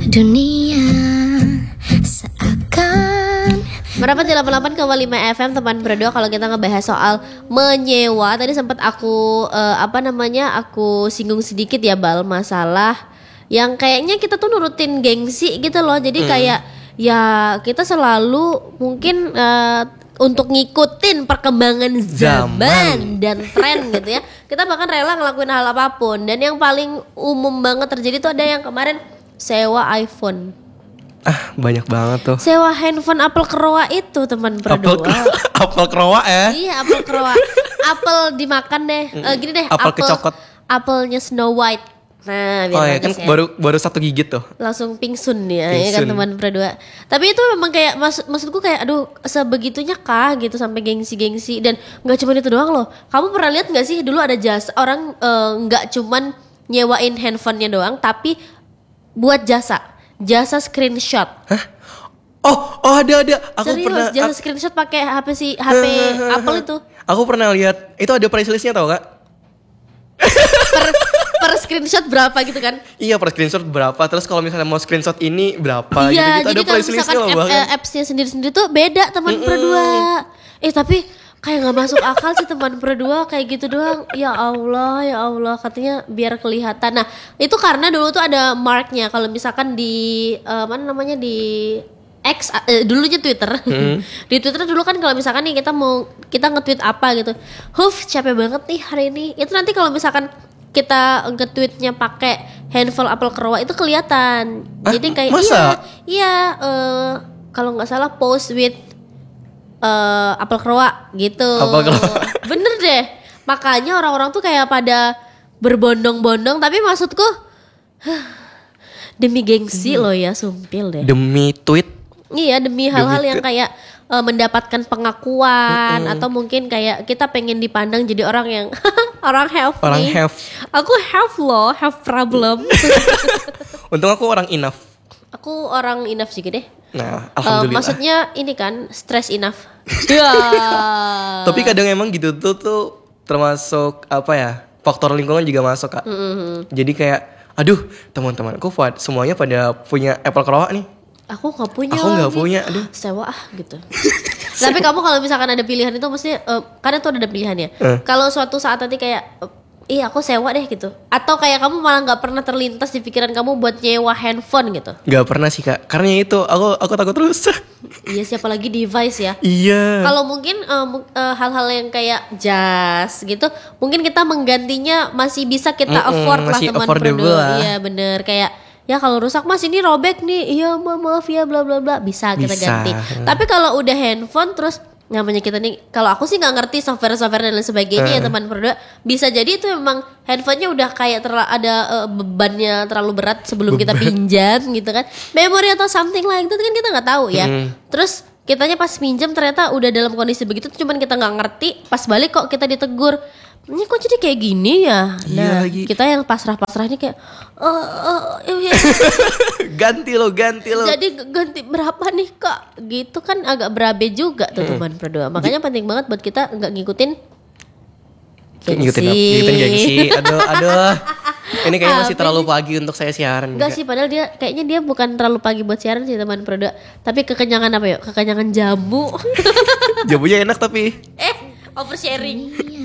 Dunia seakan Merapat di 88,5 FM teman berdua. Kalau kita ngebahas soal menyewa, tadi sempat aku aku singgung sedikit ya Bal, masalah yang kayaknya kita tuh nurutin gengsi gitu loh. Jadi kayak ya kita selalu mungkin untuk ngikutin perkembangan zaman dan tren gitu ya. Kita bahkan rela ngelakuin hal apapun. Dan yang paling umum banget terjadi tuh ada yang kemarin sewa iPhone. Banyak banget tuh. Sewa handphone Apple Kroa itu teman berdua. Apple Kroa ya? Iya, Apple Kroa. Apple dimakan deh. Gini deh, Apel kecokot. Apelnya Snow White. Nah, biar Oh ya kan bagus ya. baru 1 gigit tuh. Langsung pingsun ya kan teman berdua. Tapi itu memang kayak maksudku kayak aduh sebegitunya kah gitu sampai gengsi-gengsi. Dan nggak cuma itu doang loh. Kamu pernah lihat nggak sih dulu ada jasa orang nggak cuman nyewain handphonenya doang, tapi buat jasa screenshot. Hah? Oh ada. Aku serius, pernah jasa screenshot pakai HP Apple itu. Aku pernah lihat. Itu ada price listnya tau Kak? per screenshot berapa gitu kan? Iya, per screenshot berapa. Terus kalau misalnya mau screenshot ini berapa Iya, gitu. jadi Ada kalau price listnya misalkan loh bahkan. apps-nya sendiri-sendiri tuh beda teman berdua. Tapi kayak nggak masuk akal sih teman berdua kayak gitu doang. Ya Allah, katanya biar kelihatan. Nah, itu karena dulu tuh ada marknya. Kalau misalkan di di X dulunya Twitter. Di Twitter dulu kan kalau misalkan nih kita nge-tweet apa gitu. Capek banget nih hari ini. Itu nanti kalau misalkan kita nge-tweetnya pakai handphone Apple Kroa itu kelihatan. Jadi kayak masa? iya kalau nggak salah post with Apple Kroa gitu. Apple Kroa. Bener deh. Makanya orang-orang tuh kayak pada berbondong-bondong. Tapi maksudku demi gengsi loh ya, sumpil deh. Demi tweet. Iya, demi hal-hal yang kayak mendapatkan pengakuan atau mungkin kayak kita pengen dipandang jadi orang yang orang have. Aku have problem. Untung aku orang enough. Aku orang enough juga deh. Nah, alhamdulillah. Maksudnya ini kan stress enough. Ya. Tapi kadang emang gitu tuh termasuk apa ya? Faktor lingkungan juga masuk Kak. Jadi kayak aduh, teman-temanku semuanya pada punya Apple Kroa nih. Aku nggak punya. Aku nggak punya, aduh. Sewa gitu. Tapi kamu kalau misalkan ada pilihan itu mesti karena tuh ada pilihannya. Kalau suatu saat nanti kayak aku sewa deh gitu. Atau kayak kamu malah nggak pernah terlintas di pikiran kamu buat nyewa handphone gitu. Nggak pernah sih Kak. Karena itu aku takut rusak. Iya, siapa lagi device ya. Iya. Kalau mungkin hal-hal yang kayak jas gitu, mungkin kita menggantinya masih bisa kita afford lah masih teman affordable lah. Iya bener, kayak ya kalau rusak mas ini robek nih, iya maaf ya bla bla bla, bisa kita ganti. Tapi kalau udah handphone terus namanya kita nih, kalau aku sih nggak ngerti software dan lain sebagainya ya teman berdua, bisa jadi itu memang handphonenya udah kayak ada bebannya terlalu berat sebelum kita pinjam gitu kan, memori atau something like itu kan kita nggak tahu ya. Terus kitanya pas pinjam ternyata udah dalam kondisi begitu, cuman kita nggak ngerti, pas balik kok kita ditegur. Ini kok jadi kayak gini ya? Nah, kita yang pasrah-pasrah ini kayak ganti lo. Jadi ganti berapa nih Kak? Gitu kan agak berabe juga tuh teman berdua. Makanya penting banget buat kita nggak ngikutin gengsi. Aduh. Ini kayaknya masih terlalu pagi untuk saya siaran. Enggak sih, padahal kayaknya dia bukan terlalu pagi buat siaran sih teman berdua. Tapi kekenyangan apa ya? Kekenyangan jamu. Jamunya enak tapi Oversharing.